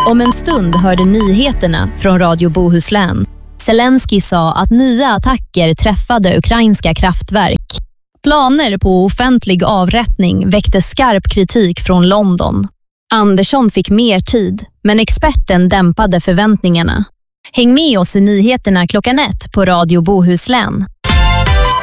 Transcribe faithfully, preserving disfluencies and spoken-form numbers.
Om en stund hörde nyheterna från Radio Bohuslän. Zelensky sa att nya attacker träffade ukrainska kraftverk. Planer på offentlig avrättning väckte skarp kritik från London. Andersson fick mer tid, men experten dämpade förväntningarna. Häng med oss i nyheterna klockan ett på Radio Bohuslän.